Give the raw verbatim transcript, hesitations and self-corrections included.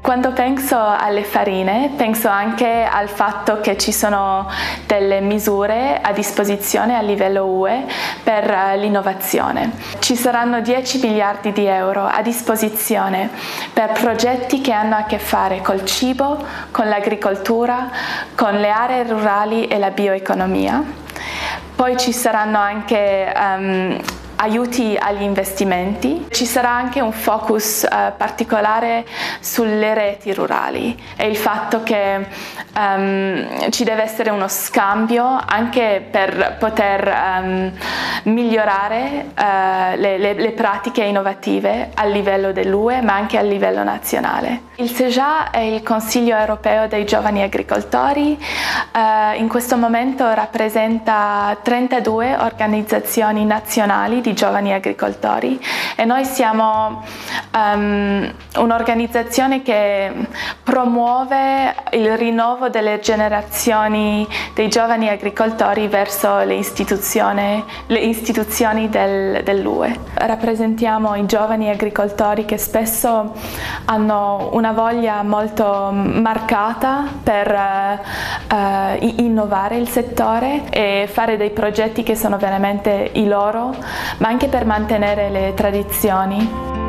Quando penso alle farine, penso anche al fatto che ci sono delle misure a disposizione a livello U E per l'innovazione. Ci saranno dieci miliardi di euro a disposizione per progetti che hanno a che fare col cibo, con l'agricoltura, con le aree rurali e la bioeconomia. Poi ci saranno anche um, aiuti agli investimenti. Ci sarà anche un focus uh, particolare sulle reti rurali e il fatto che um, ci deve essere uno scambio anche per poter um, migliorare uh, le, le, le pratiche innovative a livello dell'U E ma anche a livello nazionale. Il SEJA è il Consiglio Europeo dei Giovani Agricoltori. Uh, in questo momento rappresenta trentadue organizzazioni nazionali di giovani agricoltori e noi siamo um, un'organizzazione che promuove il rinnovo delle generazioni dei giovani agricoltori verso le istituzioni, le istituzioni del, dell'U E. Rappresentiamo i giovani agricoltori che spesso hanno una voglia molto marcata per uh, innovare il settore e fare dei progetti che sono veramente i loro, ma anche per mantenere le tradizioni.